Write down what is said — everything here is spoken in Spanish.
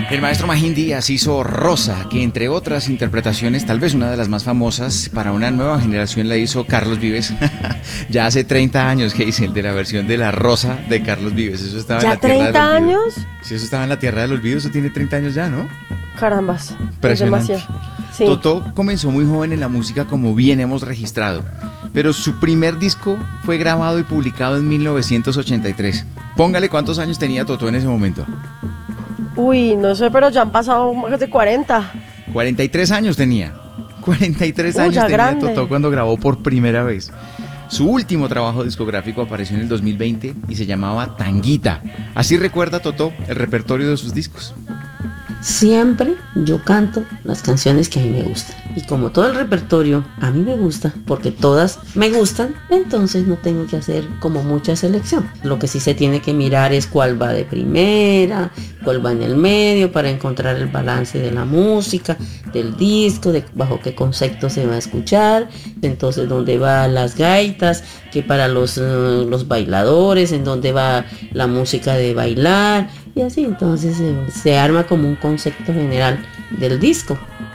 El maestro Magín Díaz hizo Rosa, que entre otras interpretaciones, tal vez una de las más famosas para una nueva generación la hizo Carlos Vives. Ya hace 30 años que hice el de la versión de la Rosa de Carlos Vives. Eso estaba en ¿Ya la tierra del 30 olvido. años? Sí, eso estaba en la tierra del olvido, eso tiene 30 años ya, ¿no? Carambas, es Impresionante. demasiado. Sí. Totó comenzó muy joven en la música, como bien hemos registrado, pero su primer disco fue grabado y publicado en 1983. Póngale cuántos años tenía Totó en ese momento. Uy, no sé, pero ya han pasado más de 40. 43 años tenía. 43 Uy, años ya tenía grande. Totó cuando grabó por primera vez. Su último trabajo discográfico apareció en el 2020 y se llamaba Tanguita. Así recuerda Totó el repertorio de sus discos. Siempre yo canto las canciones que a mí me gustan. Y como todo el repertorio a mí me gusta, porque todas me gustan, entonces no tengo que hacer como mucha selección. Lo que sí se tiene que mirar es cuál va de primera, cuál va en el medio, para encontrar el balance de la música, del disco, de bajo qué concepto se va a escuchar, entonces dónde van las gaitas, que para los bailadores, en dónde va la música de bailar, y así entonces se arma como un concepto general del disco.